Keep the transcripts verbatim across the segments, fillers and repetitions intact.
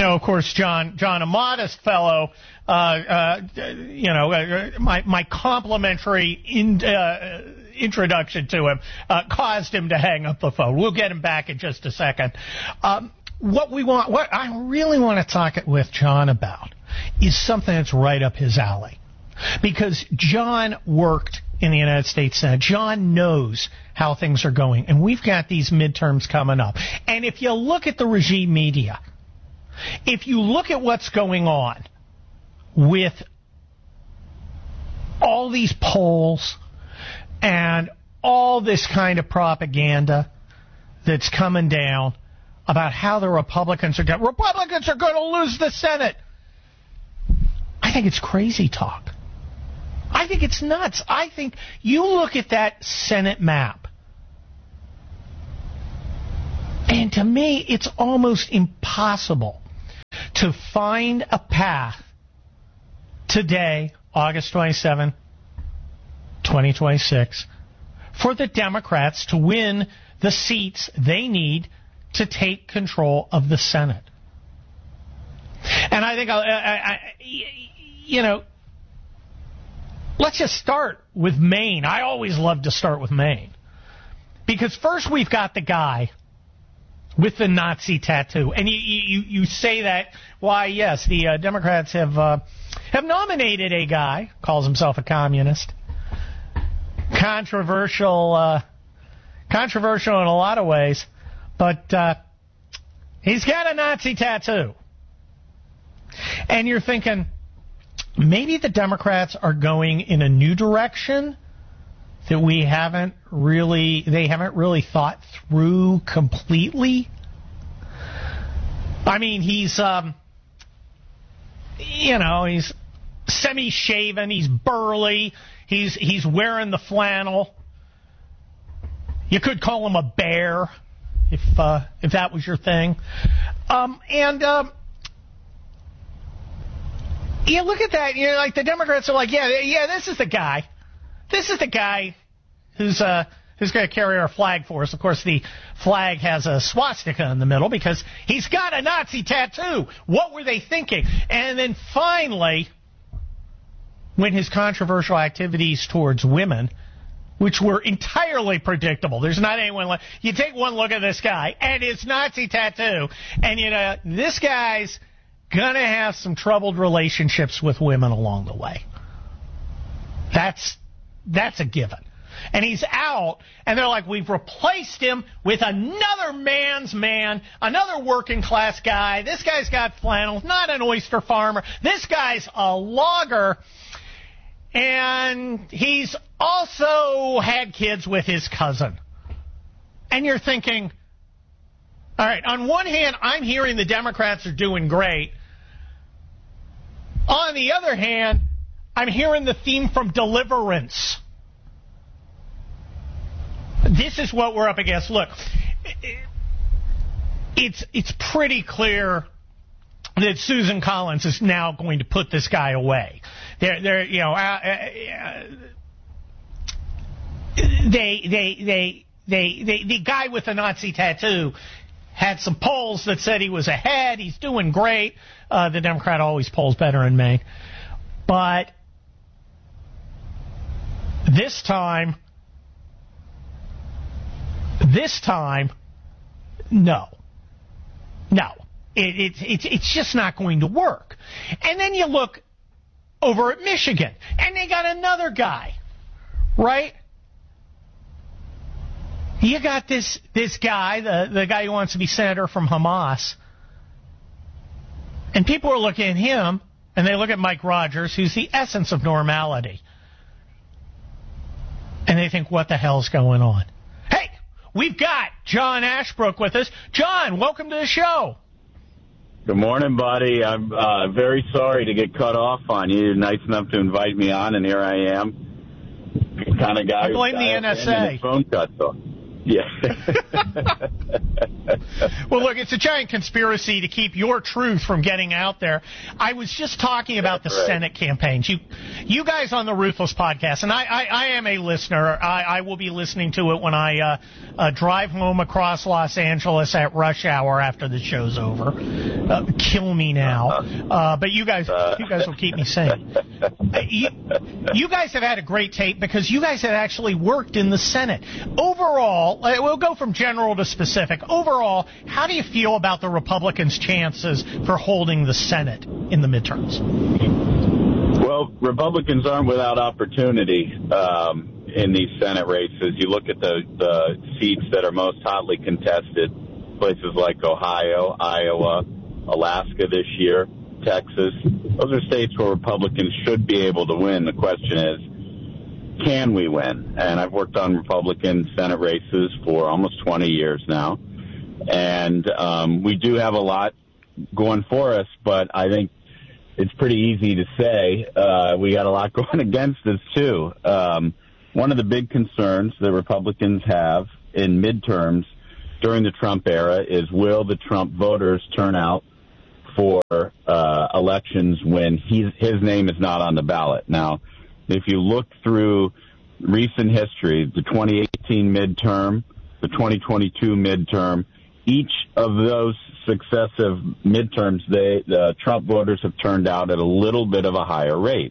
Now, of course, John, John, a modest fellow, uh, uh, you know, uh, my, my complimentary in, uh, introduction to him uh, caused him to hang up the phone. We'll get him back in just a second. Um, what we want, what I really want to talk with John about is something that's right up his alley. Because John worked in the United States Senate. John knows how things are going. And we've got these midterms coming up. And if you look at the regime media, if you look at what's going on with all these polls and all this kind of propaganda that's coming down about how the Republicans are going, Republicans are going to lose the Senate. I think it's crazy talk. I think it's nuts. I think you look at that Senate map, and to me, it's almost impossible to find a path today, August twenty-seventh, twenty twenty-six, for the Democrats to win the seats they need to take control of the Senate. And I think, I, I, I, you know, let's just start with Maine. I always love to start with Maine. Because first we've got the guy with the Nazi tattoo. And you you, you say that, why, yes, the uh, Democrats have uh, have nominated a guy, calls himself a communist. Controversial, uh, controversial in a lot of ways. But uh, he's got a Nazi tattoo. And you're thinking, maybe the Democrats are going in a new direction that we haven't really, they haven't really thought through completely. I mean, he's, um, you know, he's semi-shaven, he's burly, he's he's wearing the flannel. You could call him a bear if uh, if that was your thing. Um, and um, you look at that, you're like, the Democrats are like, yeah, yeah, this is the guy. This is the guy who's uh, who's going to carry our flag for us. Of course, the flag has a swastika in the middle because he's got a Nazi tattoo. What were they thinking? And then finally, when his controversial activities towards women, which were entirely predictable, there's not anyone like, you take one look at this guy and his Nazi tattoo, and you know, this guy's going to have some troubled relationships with women along the way. That's that's a given. And he's out, and they're like, we've replaced him with another man's man, another working class guy. This guy's got flannel, not an oyster farmer. This guy's a logger, and he's also had kids with his cousin. And you're thinking, all right, on one hand, I'm hearing the Democrats are doing great. On the other hand, I'm hearing the theme from Deliverance. This is what we're up against. Look, it's it's pretty clear that Susan Collins is now going to put this guy away. They're they're you know uh, uh, they they they they they the guy with the Nazi tattoo had some polls that said he was ahead. He's doing great. Uh, the Democrat always polls better in Maine, but this time. This time, no. No. It, it, it, it's just not going to work. And then you look over at Michigan, and they got another guy, right? You got this this guy, the, the guy who wants to be senator from Hamas, and people are looking at him, and they look at Mike Rogers, who's the essence of normality, and they think, what the hell's going on? Hey! We've got John Ashbrook with us. John, welcome to the show. Good morning, buddy. I'm uh, very sorry to get cut off on you. You're nice enough to invite me on, and here I am. The kind of guy I blame the N S A. His phone cuts off. Yeah. Well, look, it's a giant conspiracy to keep your truth from getting out there. I was just talking about the right. Senate campaigns. You you guys on the Ruthless podcast, and I, I, I am a listener. I, I will be listening to it when I uh, uh, drive home across Los Angeles at rush hour after the show's over. Uh, kill me now. Uh, but you guys, you guys will keep me sane. You, you guys have had a great tape because you guys have actually worked in the Senate. Overall, we'll go from general to specific. Overall, how do you feel about the Republicans' chances for holding the Senate in the midterms? Well, Republicans aren't without opportunity um, in these Senate races. You look at the, the seats that are most hotly contested, places like Ohio, Iowa, Alaska this year, Texas. Those are states where Republicans should be able to win. The question is, can we win? And I've worked on Republican Senate races for almost twenty years now. And um, we do have a lot going for us, but I think it's pretty easy to say uh, we got a lot going against us, too. Um, one of the big concerns that Republicans have in midterms during the Trump era is, will the Trump voters turn out for uh, elections when he's, his name is not on the ballot? Now, if you look through recent history, the twenty eighteen midterm, the twenty twenty-two midterm, each of those successive midterms, they, the Trump voters have turned out at a little bit of a higher rate.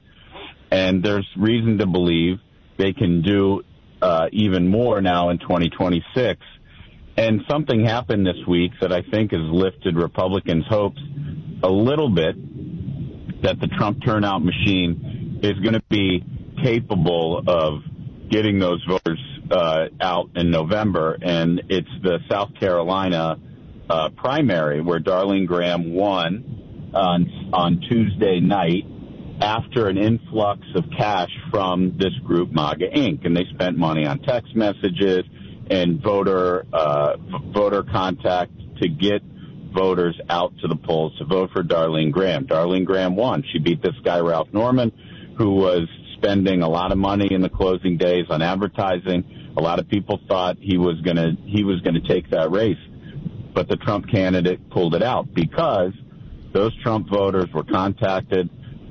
And there's reason to believe they can do uh, even more now in twenty twenty-six. And something happened this week that I think has lifted Republicans' hopes a little bit, that the Trump turnout machine is going to be capable of getting those voters uh, out in November. And it's the South Carolina uh, primary where Darlene Graham won on, on Tuesday night after an influx of cash from this group, MAGA Incorporated. And they spent money on text messages and voter uh, voter contact to get voters out to the polls to vote for Darlene Graham. Darlene Graham won. She beat this guy, Ralph Norman, who was spending a lot of money in the closing days on advertising. A lot of people thought he was going to he was going to take that race, but the Trump candidate pulled it out because those Trump voters were contacted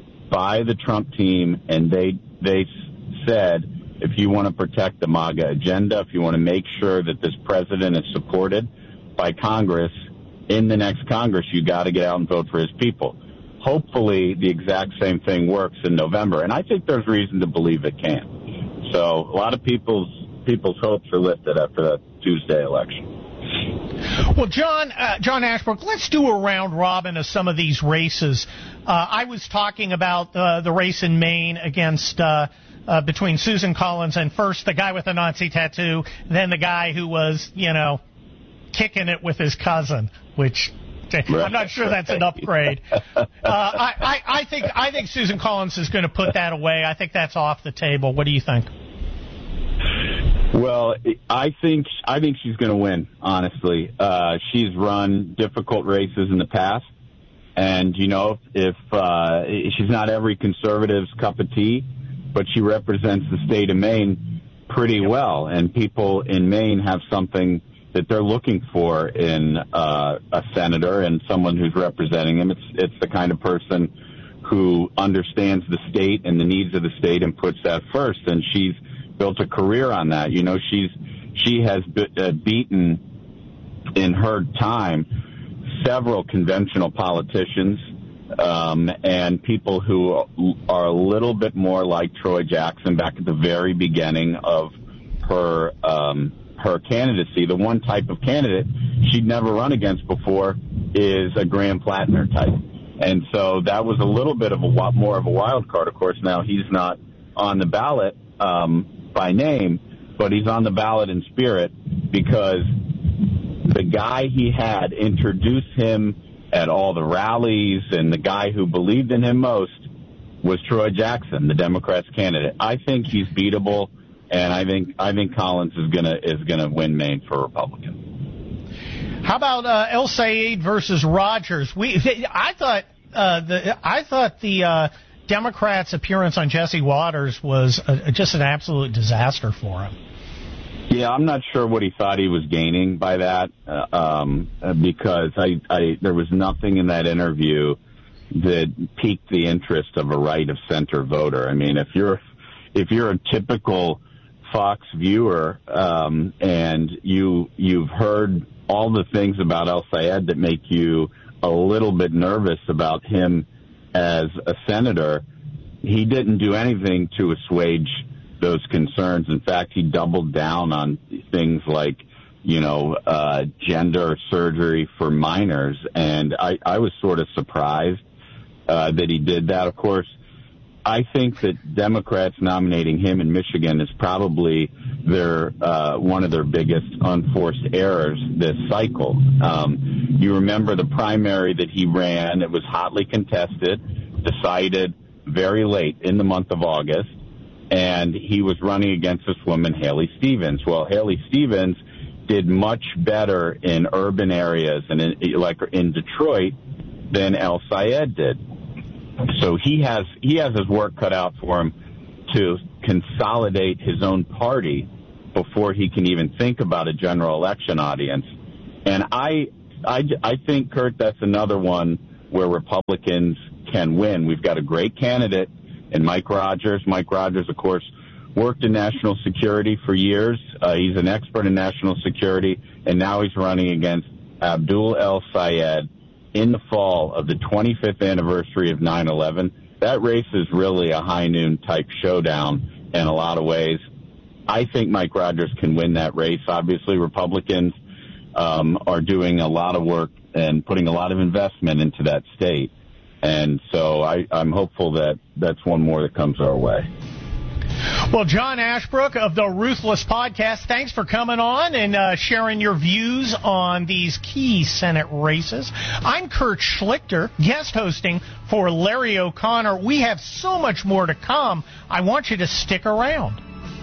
by the Trump team, and they they said, if you want to protect the MAGA agenda, if you want to make sure that this president is supported by Congress in the next Congress, you got to get out and vote for his people. Hopefully the exact same thing works in November, and I think there's reason to believe it can. So a lot of people's people's hopes are lifted after that Tuesday election. Well, John, uh, John Ashbrook, let's do a round robin of some of these races. Uh, I was talking about uh, the race in Maine against uh, uh, between Susan Collins and first the guy with the Nazi tattoo, then the guy who was, you know, kicking it with his cousin, which I'm not sure that's an upgrade. Uh, I, I, I think I think Susan Collins is going to put that away. I think that's off the table. What do you think? Well, I think I think she's going to win, honestly. Uh, she's run difficult races in the past. And, you know, if uh, she's not every conservative's cup of tea, but she represents the state of Maine pretty well. And people in Maine have something that they're looking for in uh, a senator and someone who's representing them. It's it's the kind of person who understands the state and the needs of the state and puts that first. And she's built a career on that. You know, she's she has be, uh, beaten in her time several conventional politicians um, and people who are a little bit more like Troy Jackson back at the very beginning of her um, her candidacy. The one type of candidate she'd never run against before is a Graham Plattner type. And so that was a little bit of a more of a wild card. Of course, now he's not on the ballot um, by name, but he's on the ballot in spirit because the guy he had introduce him at all the rallies, and the guy who believed in him most was Troy Jackson, the Democrats' candidate. I think he's beatable, and I think I think Collins is gonna is gonna win Maine for Republicans. How about uh, El Sayed versus Rogers? We I thought uh, the I thought the uh, Democrats' appearance on Jesse Waters was a, just an absolute disaster for him. Yeah, I'm not sure what he thought he was gaining by that, uh, um, because I, I, there was nothing in that interview that piqued the interest of a right of center voter. I mean, if you're if you're a typical Fox viewer um, and you you've heard all the things about El-Sayed that make you a little bit nervous about him as a senator, he didn't do anything to assuage those concerns. In fact, he doubled down on things like, you know, uh, gender surgery for minors. And I, I was sort of surprised uh, that he did that. Of course, I think that Democrats nominating him in Michigan is probably their uh, one of their biggest unforced errors this cycle. Um, you remember the primary that he ran. It was hotly contested, decided very late in the month of August, and he was running against this woman, Haley Stevens. Well, Haley Stevens did much better in urban areas and in, like in Detroit than El-Sayed did. So he has he has his work cut out for him to consolidate his own party before he can even think about a general election audience. And I, I, I think, Kurt, that's another one where Republicans can win. We've got a great candidate in Mike Rogers. Mike Rogers, of course, worked in national security for years. Uh, he's an expert in national security, and now he's running against Abdul El-Sayed in the fall of the twenty-fifth anniversary of nine eleven. That race is really a high noon type showdown in a lot of ways. I think Mike Rogers can win that race. Obviously, Republicans um, are doing a lot of work and putting a lot of investment into that state. And so I, I'm hopeful that that's one more that comes our way. Well, John Ashbrook of the Ruthless Podcast, thanks for coming on and uh, sharing your views on these key Senate races. I'm Kurt Schlichter, guest hosting for Larry O'Connor. We have so much more to come. I want you to stick around.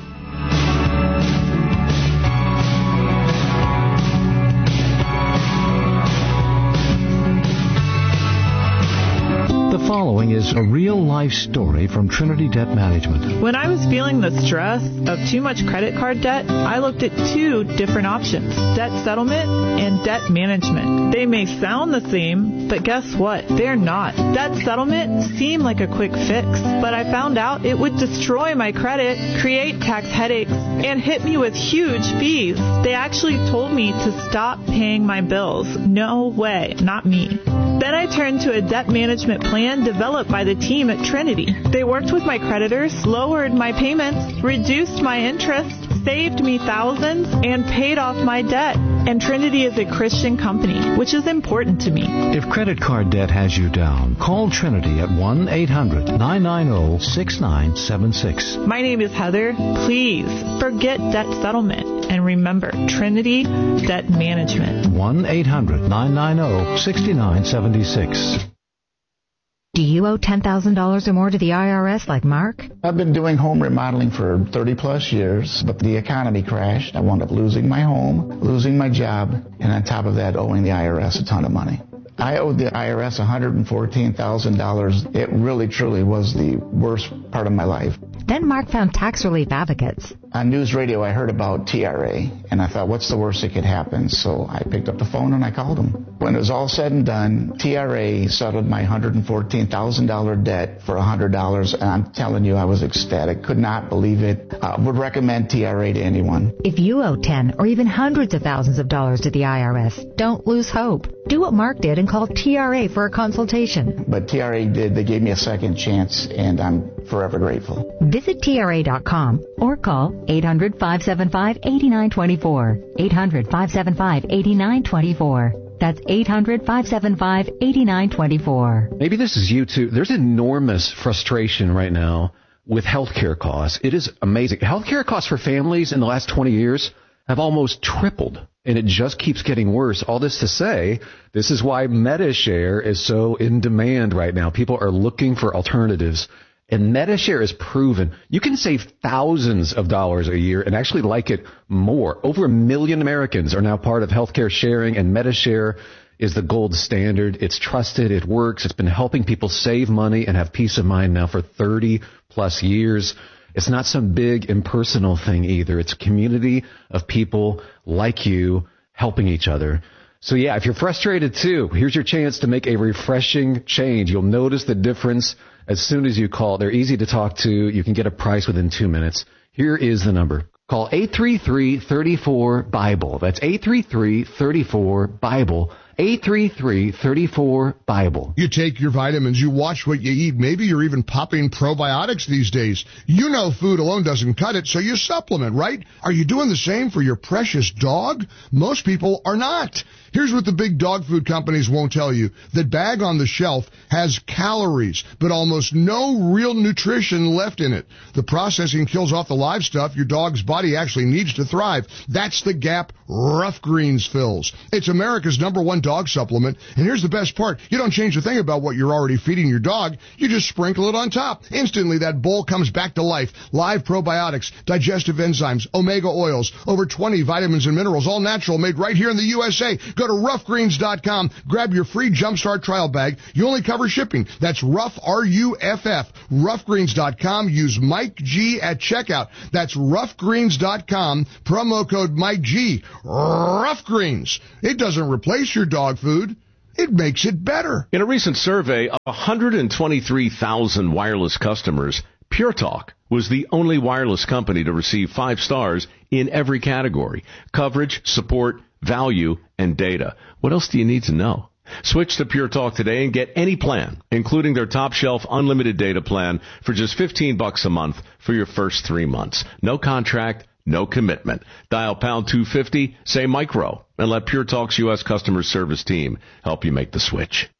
The following is a real-life story from Trinity Debt Management. When I was feeling the stress of too much credit card debt, I looked at two different options, debt settlement and debt management. They may sound the same, but guess what? They're not. Debt settlement seemed like a quick fix, but I found out it would destroy my credit, create tax headaches, and hit me with huge fees. They actually told me to stop paying my bills. No way, not me. Then I turned to a debt management plan developed by the team at Trinity. They worked with my creditors, lowered my payments, reduced my interest, saved me thousands, and paid off my debt. And Trinity is a Christian company, which is important to me. If credit card debt has you down, call Trinity at one eight hundred nine nine zero six nine seven six. My name is Heather. Please forget debt settlement and remember Trinity Debt Management. one eight hundred nine nine zero six nine seven six. Do you owe ten thousand dollars or more to the I R S like Mark? I've been doing home remodeling for thirty plus years, but the economy crashed. I wound up losing my home, losing my job, and on top of that, owing the I R S a ton of money. I owed the I R S one hundred fourteen thousand dollars. It really, truly was the worst part of my life. Then Mark found tax relief advocates. On news radio, I heard about T R A, and I thought, what's the worst that could happen? So I picked up the phone and I called them. When it was all said and done, T R A settled my one hundred fourteen thousand dollars debt for one hundred dollars, and I'm telling you, I was ecstatic. Could not believe it. I would recommend T R A to anyone. If you owe ten or even hundreds of thousands of dollars to the I R S, don't lose hope. Do what Mark did and call T R A for a consultation. But T R A did. They gave me a second chance, and I'm forever grateful. Visit T R A dot com or call eight hundred five seven five eight nine two four. eight hundred five seven five eight nine two four. That's eight hundred five seven five eight nine two four. Maybe this is you too. There's enormous frustration right now with healthcare costs. It is amazing. Healthcare costs for families in the last twenty years have almost tripled, and it just keeps getting worse. All this to say, this is why MediShare is so in demand right now. People are looking for alternatives. And MediShare is proven you can save thousands of dollars a year and actually like it more. Over a million Americans are now part of healthcare sharing, and MediShare is the gold standard. It's trusted. It works. It's been helping people save money and have peace of mind now for thirty plus years. It's not some big impersonal thing either. It's a community of people like you helping each other. So yeah, if you're frustrated too, here's your chance to make a refreshing change. You'll notice the difference as soon as you call. They're easy to talk to. You can get a price within two minutes. Here is the number. Call eight three three, three four, BIBLE. That's eight three three, three four, BIBLE. eight three three, three four, BIBLE. You take your vitamins, you watch what you eat. Maybe you're even popping probiotics these days. You know food alone doesn't cut it, so you supplement, right? Are you doing the same for your precious dog? Most people are not. Here's what the big dog food companies won't tell you. The bag on the shelf has calories, but almost no real nutrition left in it. The processing kills off the live stuff your dog's body actually needs to thrive. That's the gap Rough Greens fills. It's America's number one dog supplement, and here's the best part. You don't change a thing about what you're already feeding your dog. You just sprinkle it on top. Instantly, that bowl comes back to life. Live probiotics, digestive enzymes, omega oils, over twenty vitamins and minerals, all natural, made right here in the U S A. Go to rough greens dot com. Grab your free Jumpstart trial bag. You only cover shipping. That's Rough, R U F F. rough greens dot com. Use Mike G at checkout. That's rough greens dot com. Promo code Mike G. Rough Greens. It doesn't replace your dog food. It makes it better. In a recent survey of one hundred twenty-three thousand wireless customers, Pure Talk was the only wireless company to receive five stars in every category: coverage, support, value, and data. What else do you need to know? Switch to Pure Talk today and get any plan, including their top shelf unlimited data plan, for just fifteen bucks a month for your first three months. No contract, no commitment. Dial pound two fifty, say micro, and let Pure Talk's U S customer service team help you make the switch.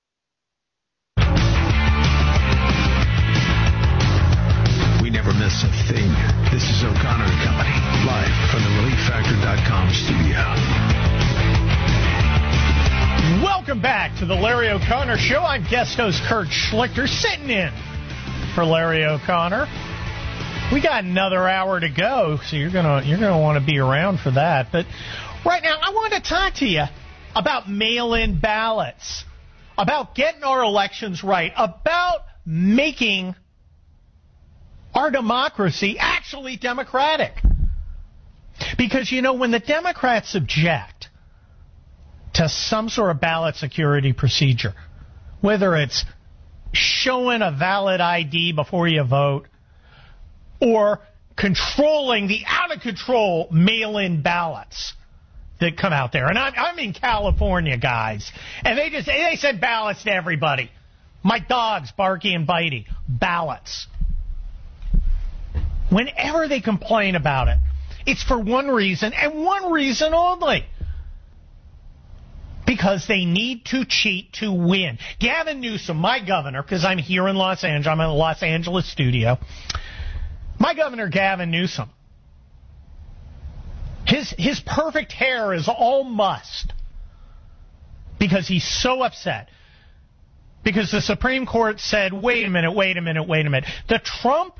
We never miss a thing. This is O'Connor and Company, live from the relief factor dot com studio. Welcome back to the Larry O'Connor Show. I'm guest host Kurt Schlichter, sitting in for Larry O'Connor. We got another hour to go, so you're gonna you're gonna want to be around for that. But right now, I want to talk to you about mail-in ballots, about getting our elections right, about making our democracy actually democratic. Because, you know, when the Democrats object to some sort of ballot security procedure, whether it's showing a valid I D before you vote or controlling the out-of-control mail-in ballots that come out there. And I'm, I'm in California, guys, and they just they send ballots to everybody. My dogs, Barky and Bitey, ballots. Whenever they complain about it, it's for one reason and one reason only. Because they need to cheat to win. Gavin Newsom, my governor, because I'm here in Los Angeles, I'm in the Los Angeles studio. My governor, Gavin Newsom, his his perfect hair is all mussed because he's so upset. Because the Supreme Court said, wait a minute, wait a minute, wait a minute. The Trump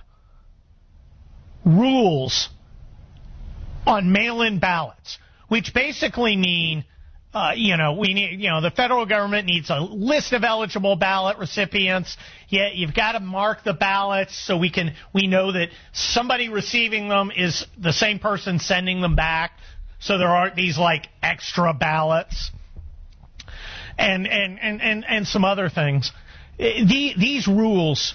rules on mail-in ballots, which basically mean Uh, you know, we need, you know, the federal government needs a list of eligible ballot recipients. Yeah, you've got to mark the ballots so we can, we know that somebody receiving them is the same person sending them back. So there aren't these like extra ballots and, and, and, and, and some other things. The, these rules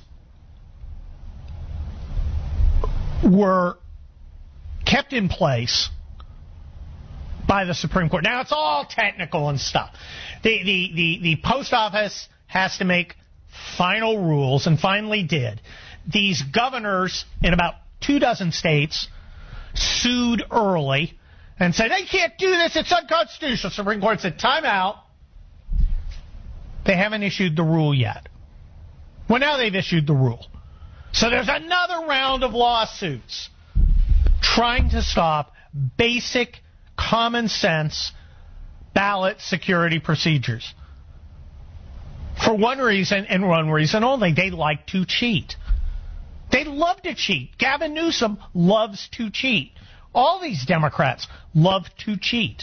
were kept in place by the Supreme Court. Now, it's all technical and stuff. The, the, the, the post office has to make final rules, and finally did. These governors in about two dozen states sued early and said, they can't do this, it's unconstitutional. The Supreme Court said, time out. They haven't issued the rule yet. Well, now they've issued the rule. So there's another round of lawsuits trying to stop basic common sense ballot security procedures. For one reason and one reason only, they like to cheat. They love to cheat. Gavin Newsom loves to cheat. All these Democrats love to cheat.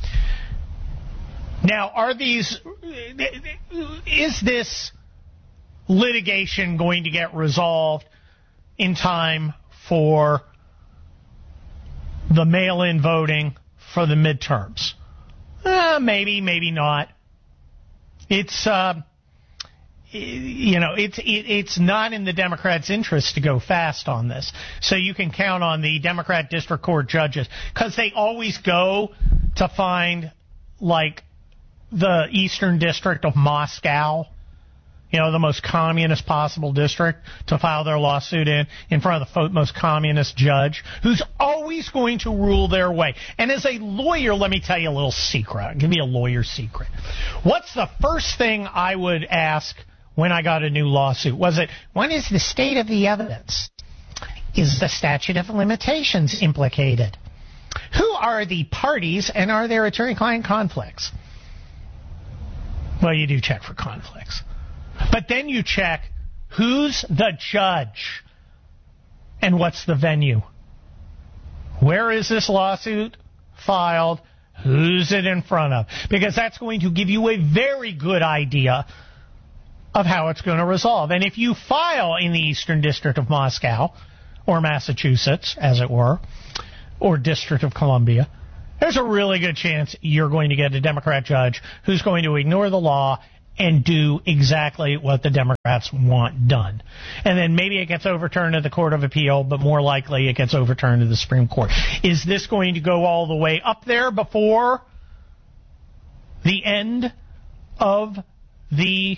Now, are these, is this litigation going to get resolved in time for the mail-in voting for the midterms. Uh, maybe, maybe not. It's, uh, you know, it's it, it's not in the Democrats' interest to go fast on this. So you can count on the Democrat district court judges, because they always go to find, like, the Eastern District of Moscow, you know, the most communist possible district, to file their lawsuit in, in front of the most communist judge, who's always going to rule their way. And as a lawyer, let me tell you a little secret. I'll give you a lawyer's secret. What's the first thing I would ask when I got a new lawsuit? Was it, when is the state of the evidence? Is the statute of limitations implicated? Who are the parties, and are there attorney-client conflicts? Well, you do check for conflicts. But then you check who's the judge and what's the venue. Where is this lawsuit filed? Who's it in front of? Because that's going to give you a very good idea of how it's going to resolve. And if you file in the Eastern District of Moscow, or Massachusetts, as it were, or District of Columbia, there's a really good chance you're going to get a Democrat judge who's going to ignore the law and do exactly what the Democrats want done. And then maybe it gets overturned at the Court of Appeal, but more likely it gets overturned at the Supreme Court. Is this going to go all the way up there before the end of the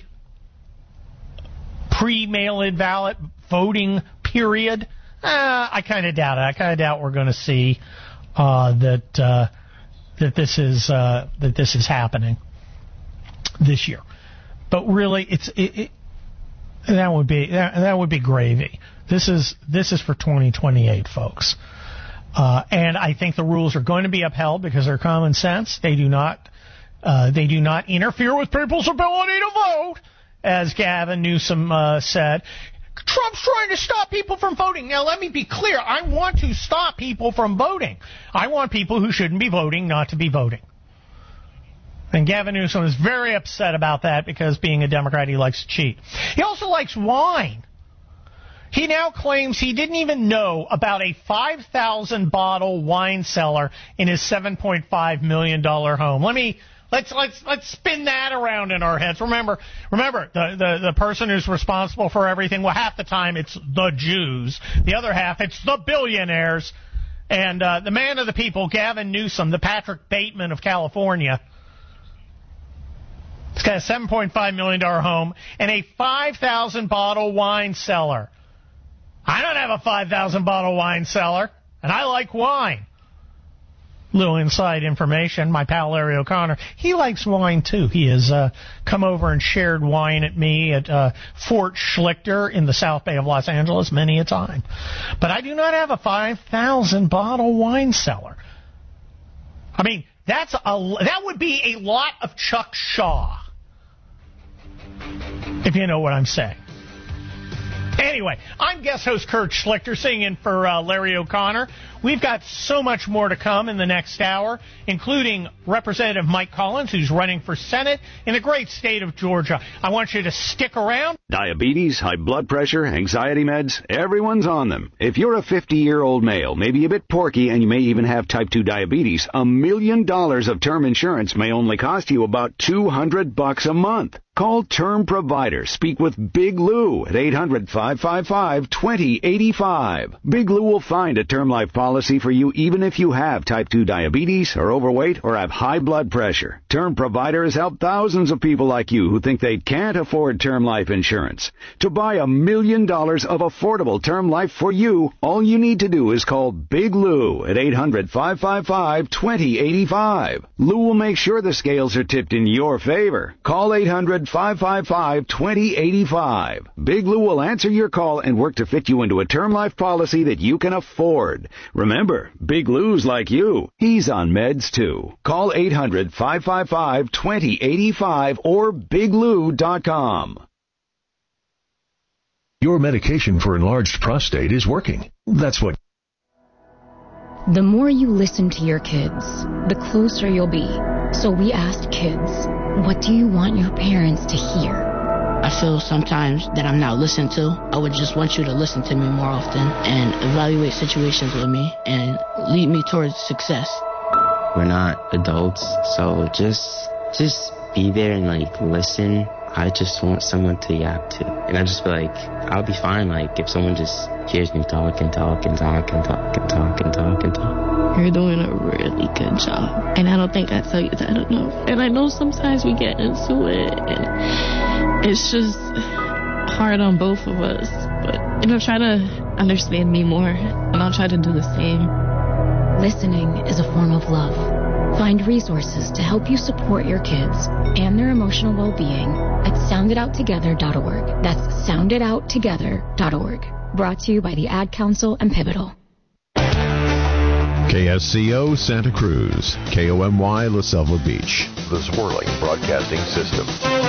pre-mail-in ballot voting period? Uh, I kind of doubt it. I kind of doubt we're going to see uh, that uh, that this is uh, that this is happening this year. But really, it's it, it, that would be that, that would be gravy. This is this is for twenty twenty-eight, folks, uh, and I think the rules are going to be upheld because they're common sense. They do not uh, they do not interfere with people's ability to vote, as Gavin Newsom uh, said. Trump's trying to stop people from voting. Now, let me be clear. I want to stop people from voting. I want people who shouldn't be voting not to be voting. And Gavin Newsom is very upset about that because, being a Democrat, he likes to cheat. He also likes wine. He now claims he didn't even know about a five thousand bottle wine cellar in his seven point five million dollars home. Let me let's let's let's spin that around in our heads. Remember, remember the, the the person who's responsible for everything. Well, half the time it's the Jews. The other half it's the billionaires. And uh, the man of the people, Gavin Newsom, the Patrick Bateman of California. He's got a seven point five million dollars home and a five thousand bottle wine cellar. I don't have a five thousand bottle wine cellar, and I like wine. Little inside information, my pal Larry O'Connor, he likes wine too. He has uh, come over and shared wine at me at uh, Fort Schlichter in the South Bay of Los Angeles many a time. But I do not have a five thousand bottle wine cellar. I mean, that's a, that would be a lot of Chuck Shaw, if you know what I'm saying. Anyway, I'm guest host Kurt Schlichter, sitting in for uh, Larry O'Connor. We've got so much more to come in the next hour, including Representative Mike Collins, who's running for Senate in the great state of Georgia. I want you to stick around. Diabetes, high blood pressure, anxiety meds, everyone's on them. If you're a fifty-year-old male, maybe a bit porky, and you may even have type two diabetes, a million dollars of term insurance may only cost you about two hundred bucks a month. Call Term Provider. Speak with Big Lou at eight hundred, five five five, two zero eight five. Big Lou will find a term life policy for you even if you have type two diabetes, are overweight, or have high blood pressure. Term Provider has helped thousands of people like you who think they can't afford term life insurance. To buy a million dollars of affordable term life for you, all you need to do is call Big Lou at eight hundred, five five five, two zero eight five. Lou will make sure the scales are tipped in your favor. Call eight hundred, five five five, two zero eight five. Big Lou will answer your call and work to fit you into a term life policy that you can afford. Remember, Big Lou's like you. He's on meds too. Call eight hundred, five five five, two zero eight five or big lou dot com. Your medication for enlarged prostate is working. That's what... The more you listen to your kids, the closer you'll be. So we asked kids, what do you want your parents to hear? I feel sometimes that I'm not listened to. I would just want you to listen to me more often and evaluate situations with me and lead me towards success. We're not adults, so just just be there and like listen. I just want someone to yap to. And I just feel like I'll be fine like if someone just hears me talk and talk and talk and talk and talk and talk and talk. You're doing a really good job. And I don't think I tell you that enough. And I know sometimes we get into it and it's just hard on both of us. But, you know, try to understand me more and I'll try to do the same. Listening is a form of love. Find resources to help you support your kids and their emotional well-being at sound it out together dot org. That's sound it out together dot org. Brought to you by the Ad Council and Pivotal. K S C O Santa Cruz, K O M Y La Selva Beach, the Swirling Broadcasting System.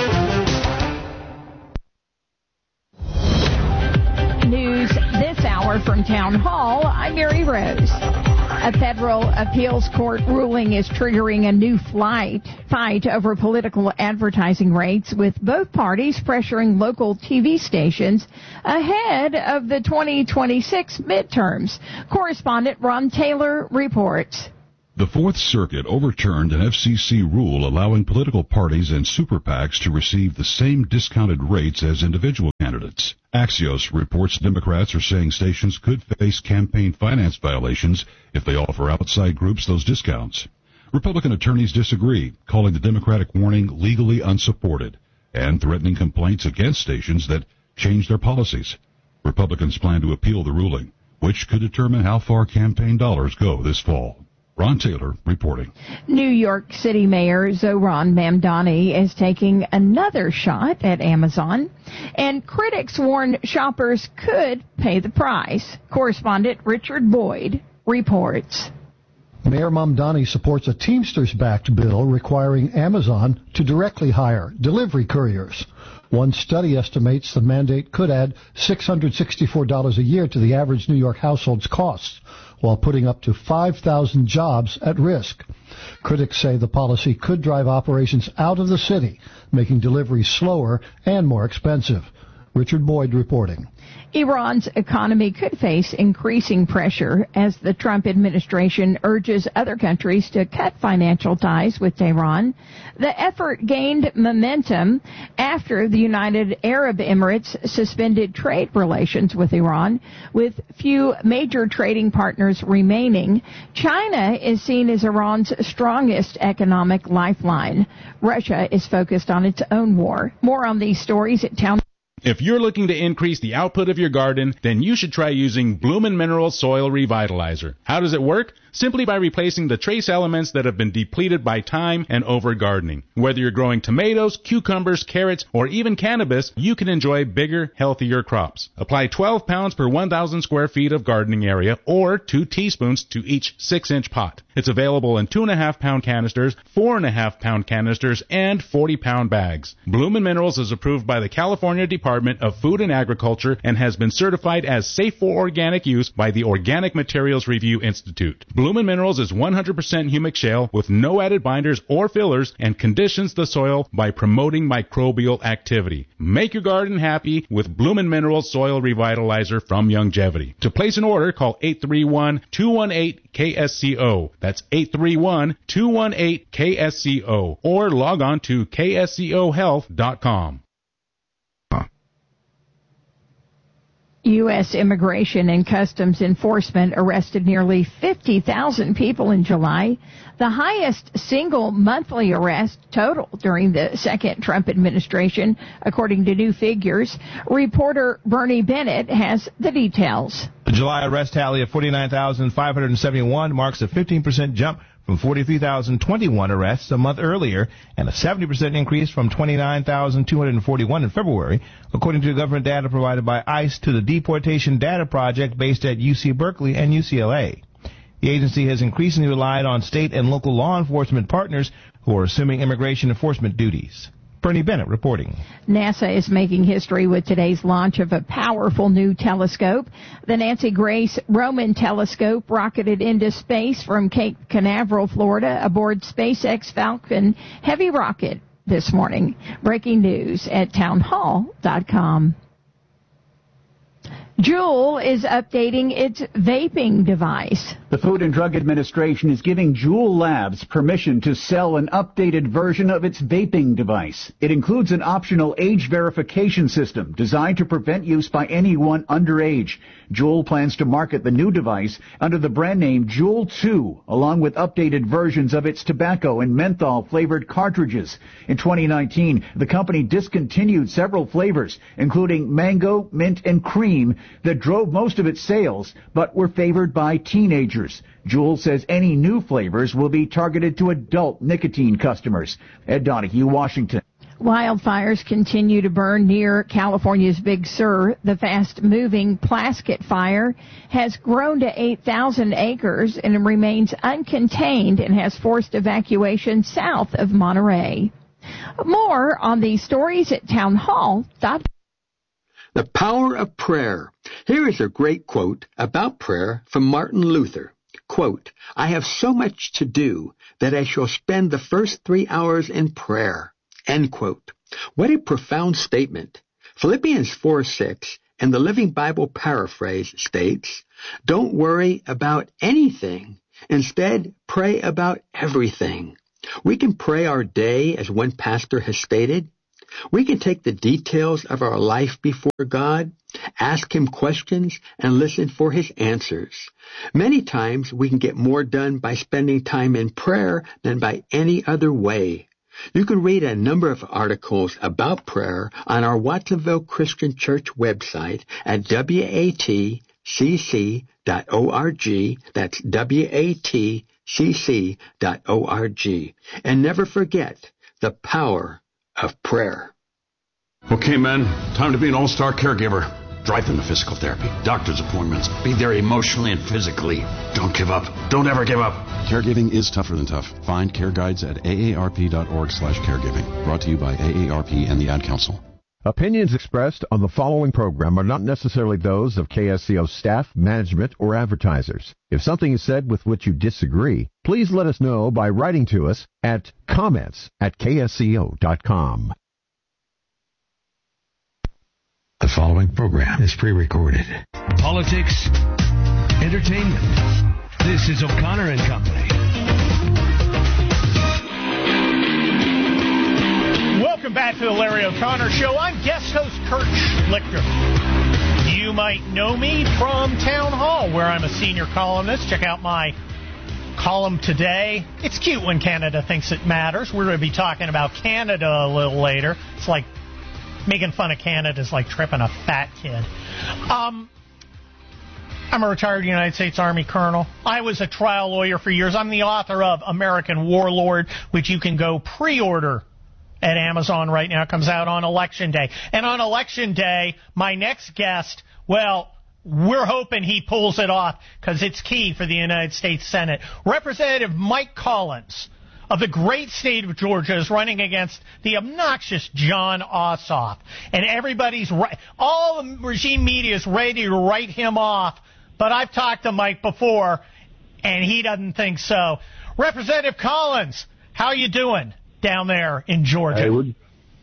News this hour from Town Hall. I'm Mary Rose. A federal appeals court ruling is triggering a new flight fight over political advertising rates, with both parties pressuring local T V stations ahead of the twenty twenty-six midterms. Correspondent Ron Taylor reports. The Fourth Circuit overturned an F C C rule allowing political parties and super PACs to receive the same discounted rates as individual candidates. Axios reports Democrats are saying stations could face campaign finance violations if they offer outside groups those discounts. Republican attorneys disagree, calling the Democratic warning legally unsupported and threatening complaints against stations that change their policies. Republicans plan to appeal the ruling, which could determine how far campaign dollars go this fall. Ron Taylor reporting. New York City Mayor Zohran Mamdani is taking another shot at Amazon, and critics warn shoppers could pay the price. Correspondent Richard Boyd reports. Mayor Mamdani supports a Teamsters-backed bill requiring Amazon to directly hire delivery couriers. One study estimates the mandate could add six hundred sixty-four dollars a year to the average New York household's costs, while putting up to five thousand jobs at risk. Critics say the policy could drive operations out of the city, making deliveries slower and more expensive. Richard Boyd reporting. Iran's economy could face increasing pressure as the Trump administration urges other countries to cut financial ties with Tehran. The effort gained momentum after the United Arab Emirates suspended trade relations with Iran, with few major trading partners remaining. China is seen as Iran's strongest economic lifeline. Russia is focused on its own war. More on these stories at Town. If you're looking to increase the output of your garden, then you should try using Bloomin' Minerals Soil Revitalizer. How does it work? Simply by replacing the trace elements that have been depleted by time and over-gardening. Whether you're growing tomatoes, cucumbers, carrots, or even cannabis, you can enjoy bigger, healthier crops. Apply twelve pounds per one thousand square feet of gardening area, or two teaspoons to each six inch pot. It's available in two point five pound canisters, four point five pound canisters, and forty pound bags. Bloomin' Minerals is approved by the California Department of Food and Agriculture and has been certified as safe for organic use by the Organic Materials Review Institute. Bloomin' Minerals is one hundred percent humic shale with no added binders or fillers and conditions the soil by promoting microbial activity. Make your garden happy with Bloomin' Minerals Soil Revitalizer from Youngevity. To place an order, call eight three one, two one eight, K S C O. That's eight three one, two one eight, K S C O. Or log on to K S C O health dot com. U S Immigration and Customs Enforcement arrested nearly fifty thousand people in July, the highest single monthly arrest total during the second Trump administration, according to new figures. Reporter Bernie Bennett has the details. The July arrest tally of forty-nine thousand five hundred seventy-one marks a fifteen percent jump from forty-three thousand twenty-one arrests a month earlier, and a seventy percent increase from twenty-nine thousand two hundred forty-one in February, according to government data provided by ICE to the Deportation Data Project based at U C Berkeley and U C L A. The agency has increasingly relied on state and local law enforcement partners who are assuming immigration enforcement duties. Bernie Bennett reporting. NASA is making history with today's launch of a powerful new telescope. The Nancy Grace Roman Telescope rocketed into space from Cape Canaveral, Florida, aboard SpaceX Falcon Heavy rocket. this morning. Breaking news at townhall dot com. Juul is updating its vaping device. The Food and Drug Administration is giving Juul Labs permission to sell an updated version of its vaping device. It includes an optional age verification system designed to prevent use by anyone underage. Juul plans to market the new device under the brand name Juul two, along with updated versions of its tobacco and menthol-flavored cartridges. In twenty nineteen, the company discontinued several flavors, including mango, mint, and cream, that drove most of its sales, but were favored by teenagers. Juul says any new flavors will be targeted to adult nicotine customers. Ed Donahue, Washington. Wildfires continue to burn near California's Big Sur. The fast-moving Plaskett fire has grown to eight thousand acres and remains uncontained and has forced evacuation south of Monterey. More on these stories at townhall dot com. The power of prayer. Here is a great quote about prayer from Martin Luther. Quote, I have so much to do that I shall spend the first three hours in prayer. End quote. What a profound statement. Philippians four six and the Living Bible Paraphrase states, don't worry about anything. Instead, pray about everything. We can pray our day, as one pastor has stated. We can take the details of our life before God, ask Him questions, and listen for His answers. Many times we can get more done by spending time in prayer than by any other way. You can read a number of articles about prayer on our Watsonville Christian Church website at W A T C C dot org. That's W A T C C dot org. And never forget the power of prayer. Okay, men, time to be an all-star caregiver. Drive them to physical therapy, doctor's appointments, be there emotionally and physically. Don't give up. Don't ever give up. Caregiving is tougher than tough. Find care guides at A A R P dot org slash caregiving. Brought to you by A A R P and the Ad Council. Opinions expressed on the following program are not necessarily those of K S C O staff, management, or advertisers. If something is said with which you disagree, please let us know by writing to us at comments at K S C O dot com. The following program is pre-recorded. Politics, entertainment. This is O'Connor and Company. Welcome back to the Larry O'Connor Show. I'm guest host Kurt Schlichter. You might know me from Town Hall, where I'm a senior columnist. Check out my column today. It's cute when Canada thinks it matters. We're going to be talking about Canada a little later. It's like making fun of Canada is like tripping a fat kid. Um, I'm a retired United States Army colonel. I was a trial lawyer for years. I'm the author of American Warlord, which you can go pre-order at Amazon right now. It comes out on Election Day. And on Election Day, my next guest, well, we're hoping he pulls it off because it's key for the United States Senate. Representative Mike Collins of the great state of Georgia is running against the obnoxious John Ossoff. And everybody's right. All the regime media is ready to write him off. But I've talked to Mike before, and he doesn't think so. Representative Collins, how you doing down there in Georgia? Hey, we're,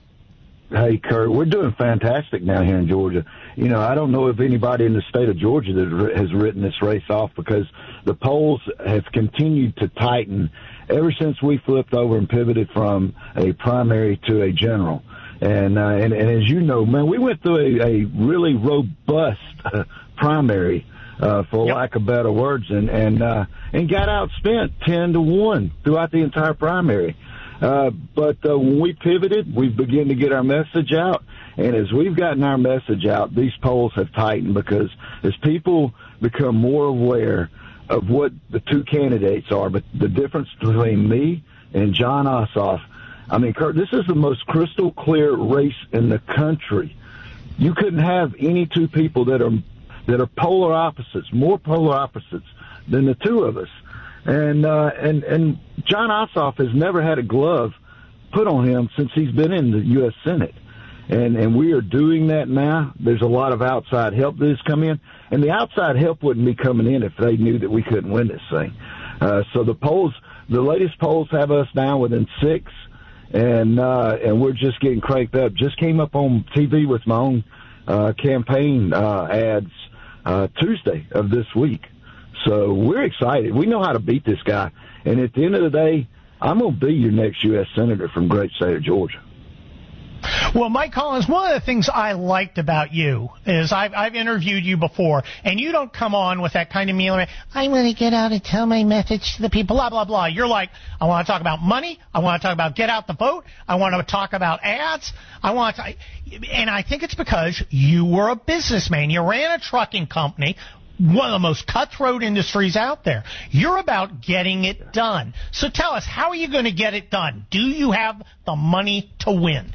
hey, Kurt, we're doing fantastic down here in Georgia. You know, I don't know if anybody in the state of Georgia that has written this race off because the polls have continued to tighten ever since we flipped over and pivoted from a primary to a general. And, uh, and, and as you know, man, we went through a, a really robust uh, primary, uh, for yep. lack of better words, and, and, uh, and got outspent ten to one throughout the entire primary. Uh, but, uh, when we pivoted, we began to get our message out. And as we've gotten our message out, these polls have tightened because as people become more aware of what the two candidates are, but the difference between me and John Ossoff, I mean, Kurt, this is the most crystal clear race in the country. You couldn't have any two people that are that are polar opposites, more polar opposites than the two of us. And uh, and and John Ossoff has never had a glove put on him since he's been in the U S Senate. And and we are doing that now. There's a lot of outside help that has come in. And the outside help wouldn't be coming in if they knew that we couldn't win this thing. Uh, so the polls, the latest polls have us down within six. and uh, and we're just getting cranked up. Just came up on T V with my own uh, campaign uh, ads uh, Tuesday of this week. So we're excited. We know how to beat this guy. And at the end of the day, I'm going to be your next U S Senator from great state of Georgia. Well, Mike Collins, one of the things I liked about you is I've, I've interviewed you before, and you don't come on with that kind of mealy, I want to get out and tell my message to the people, blah, blah, blah. You're like, I want to talk about money. I want to talk about get out the vote. I want to talk about ads. I want to, and I think it's because you were a businessman. You ran a trucking company, one of the most cutthroat industries out there. You're about getting it done. So tell us, how are you going to get it done? Do you have the money to win?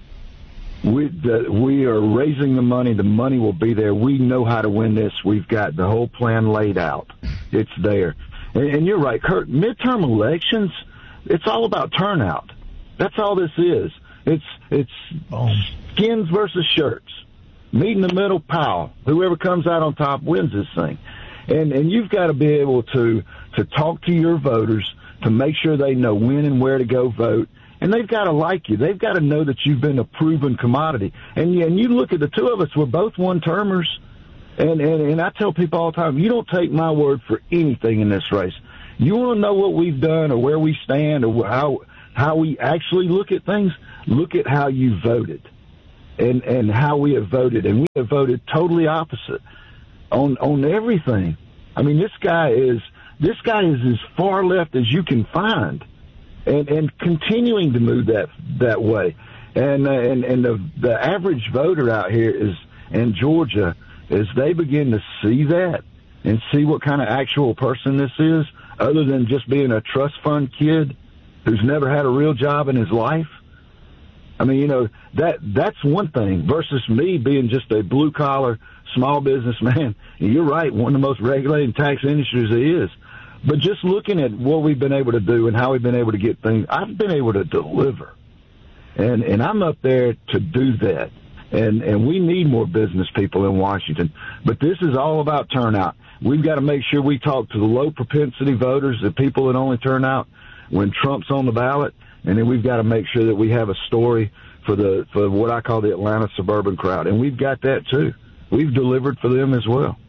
We the, we are raising the money. The money will be there. We know how to win this. We've got the whole plan laid out. It's there. And, and you're right, Kurt. Midterm elections, it's all about turnout. That's all this is. It's it's Boom. skins versus shirts. Meet in the middle, pow. Whoever comes out on top wins this thing. And and you've got to be able to to talk to your voters to make sure they know when and where to go vote. And they've got to like you. They've got to know that you've been a proven commodity. And, and you look at the two of us, we're both one-termers. And, and, and I tell people all the time, you don't take my word for anything in this race. You want to know what we've done or where we stand or how how we actually look at things? Look at how you voted and, and how we have voted. And we have voted totally opposite on on everything. I mean, this guy is this guy is as far left as you can find. And, and continuing to move that that way, and uh, and and the the average voter out here is in Georgia, as they begin to see that and see what kind of actual person this is, other than just being a trust fund kid who's never had a real job in his life. I mean, you know, that that's one thing versus me being just a blue collar small businessman. And you're right, one of the most regulated tax industries there is. But just looking at what we've been able to do and how we've been able to get things, I've been able to deliver. And and I'm up there to do that. And and we need more business people in Washington. But this is all about turnout. We've got to make sure we talk to the low propensity voters, the people that only turn out when Trump's on the ballot. And then we've got to make sure that we have a story for the for what I call the Atlanta suburban crowd. And we've got that, too. We've delivered for them as well.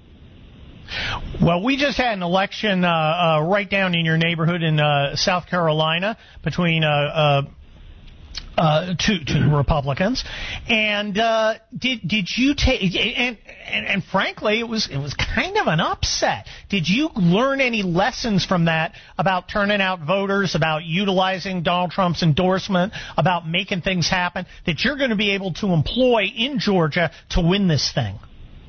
Well, we just had an election uh, uh, right down in your neighborhood in uh, South Carolina between uh, uh, uh, two, two Republicans, and uh, did did you take and, and and frankly, it was it was kind of an upset. Did you learn any lessons from that about turning out voters, about utilizing Donald Trump's endorsement, about making things happen that you're going to be able to employ in Georgia to win this thing?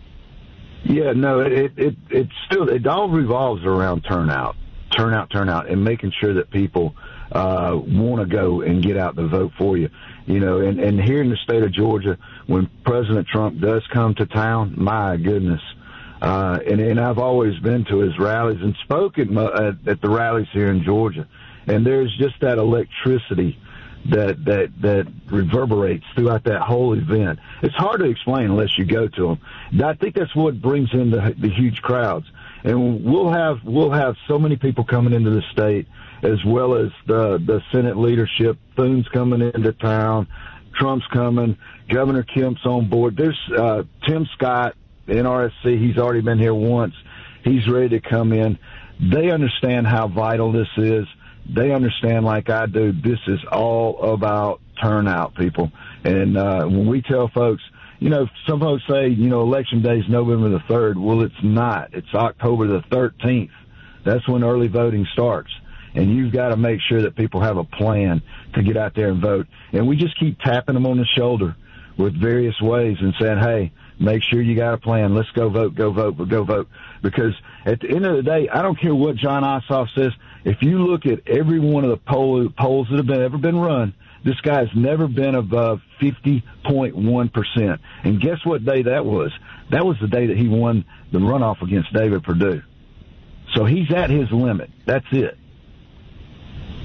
Yeah, no, it, it, it still, it all revolves around turnout, turnout, turnout, and making sure that people, uh, want to go and get out to vote for you. You know, and, and here in the state of Georgia, when President Trump does come to town, my goodness, uh, and, and I've always been to his rallies and spoken at, at the rallies here in Georgia, and there's just that electricity that that that reverberates throughout that whole event. It's hard to explain unless you go to them. I think that's what brings in the, the huge crowds. And we'll have we'll have so many people coming into the state, as well as the the Senate leadership. Thune's coming into town, Trump's coming, Governor Kemp's on board. There's uh, Tim Scott, N R S C. He's already been here once. He's ready to come in. They understand how vital this is. They understand, like I do, this is all about turnout, people. And uh, when we tell folks, you know, some folks say, you know, Election Day is November the third. Well, it's not. It's October the thirteenth. That's when early voting starts. And you've got to make sure that people have a plan to get out there and vote. And we just keep tapping them on the shoulder with various ways and saying, hey, make sure you got a plan. Let's go vote, go vote, but go vote. Because at the end of the day, I don't care what John Ossoff says. If you look at every one of the poll, polls that have been, ever been run, this guy's never been above fifty point one percent. And guess what day that was? That was the day that he won the runoff against David Perdue. So he's at his limit. That's it.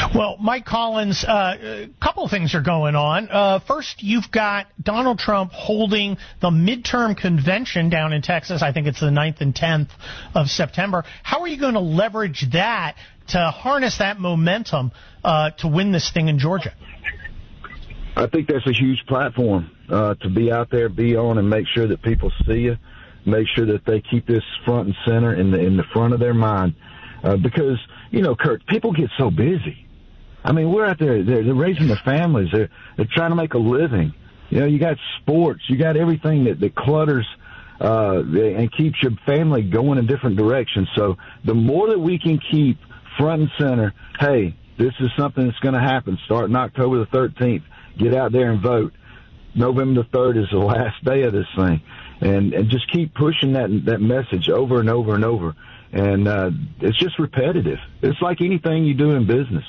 Well, Mike Collins, uh, a couple of things are going on. Uh, first, you've got Donald Trump holding the midterm convention down in Texas. I think it's the ninth and tenth of September. How are you going to leverage that to harness that momentum uh, to win this thing in Georgia? I think that's a huge platform uh, to be out there, be on, and make sure that people see you, make sure that they keep this front and center in the in the front of their mind. Uh, because, you know, Kurt, people get so busy. I mean, we're out there, they're, they're raising their families, they're, they're trying to make a living. You know, you got sports, you got everything that, that clutters uh, and keeps your family going in different directions. So the more that we can keep front and center, hey, this is something that's going to happen starting October the thirteenth. Get out there and vote. November the third is the last day of this thing. And, and just keep pushing that, that message over and over and over. And uh, it's just repetitive. It's like anything you do in business.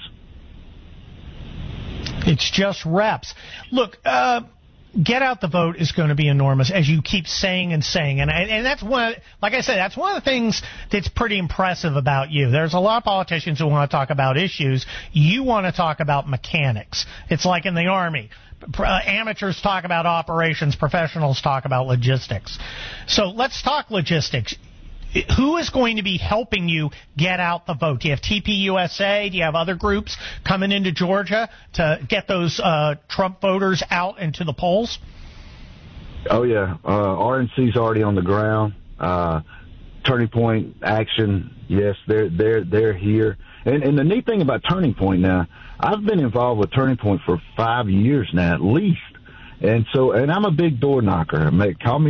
It's just reps. Look, uh, get out the vote is going to be enormous, as you keep saying and saying. And, and that's one, like I said, that's one of the things that's pretty impressive about you. There's a lot of politicians who want to talk about issues. You want to talk about mechanics. It's like in the Army. Uh, amateurs talk about operations. Professionals talk about logistics. So let's talk logistics. Who is going to be helping you get out the vote? Do you have T P U S A? Do you have other groups coming into Georgia to get those uh, Trump voters out into the polls? Oh, yeah. Uh, R N C's already on the ground. Uh, Turning Point Action, yes, they're they're they're here. And, and the neat thing about Turning Point now, I've been involved with Turning Point for five years now at least. And so, and I'm a big door knocker. Call me